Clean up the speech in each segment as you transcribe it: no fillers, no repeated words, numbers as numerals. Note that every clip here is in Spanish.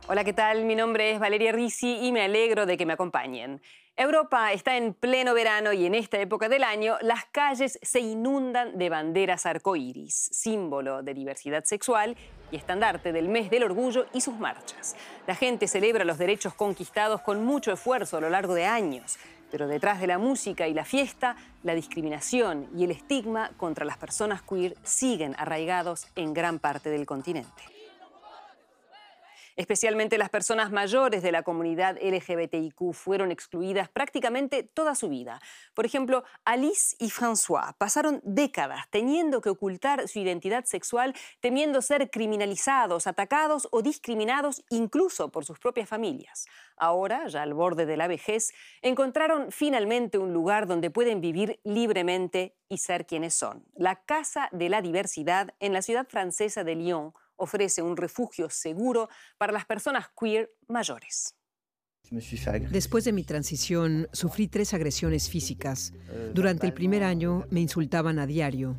Hola, ¿qué tal? Mi nombre es Valeria Risi y me alegro de que me acompañen. Europa está en pleno verano y en esta época del año las calles se inundan de banderas arcoíris, símbolo de diversidad sexual y estandarte del mes del orgullo y sus marchas. La gente celebra los derechos conquistados con mucho esfuerzo a lo largo de años, pero detrás de la música y la fiesta, la discriminación y el estigma contra las personas queer siguen arraigados en gran parte del continente. Especialmente las personas mayores de la comunidad LGBTIQ fueron excluidas prácticamente toda su vida. Por ejemplo, Alice y François pasaron décadas teniendo que ocultar su identidad sexual, temiendo ser criminalizados, atacados o discriminados incluso por sus propias familias. Ahora, ya al borde de la vejez, encontraron finalmente un lugar donde pueden vivir libremente y ser quienes son. La Casa de la Diversidad en la ciudad francesa de Lyon ofrece un refugio seguro para las personas queer mayores. Después de mi transición, sufrí 3 agresiones físicas. Durante el primer año me insultaban a diario.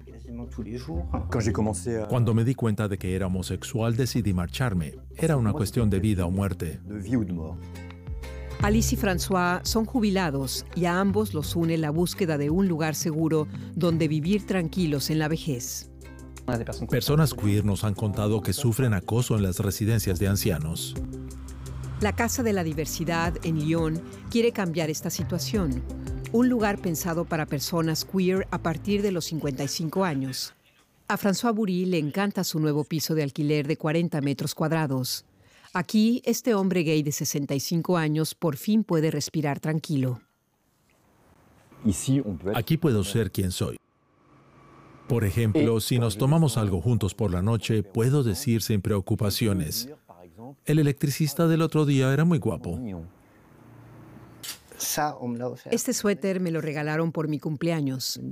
Cuando me di cuenta de que era homosexual, decidí marcharme. Era una cuestión de vida o muerte. Alice y François son jubilados y a ambos los une la búsqueda de un lugar seguro donde vivir tranquilos en la vejez. Personas queer nos han contado que sufren acoso en las residencias de ancianos. La Casa de la Diversidad en Lyon quiere cambiar esta situación. Un lugar pensado para personas queer a partir de los 55 años. A François Boury le encanta su nuevo piso de alquiler de 40 metros cuadrados. Aquí, este hombre gay de 65 años por fin puede respirar tranquilo. Aquí puedo ser quien soy. Por ejemplo, si nos tomamos algo juntos por la noche, puedo decir sin preocupaciones: el electricista del otro día era muy guapo. Este suéter me lo regalaron por mi cumpleaños.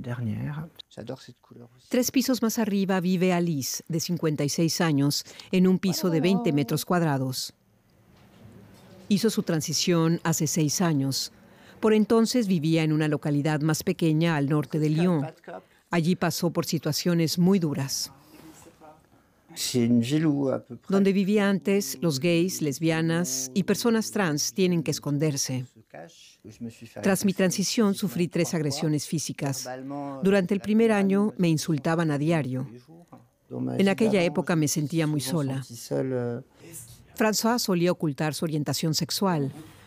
3 pisos más arriba vive Alice, de 56 años, en un piso de 20 metros cuadrados. Hizo su transición hace 6 años. Por entonces vivía en una localidad más pequeña al norte de Lyon. Allí pasó por situaciones muy duras. Donde vivía antes, los gays, lesbianas y personas trans tienen que esconderse. Tras mi transición, sufrí 3 agresiones físicas. Durante el primer año, me insultaban a diario. En aquella época me sentía muy sola. François solía ocultar su orientación sexual.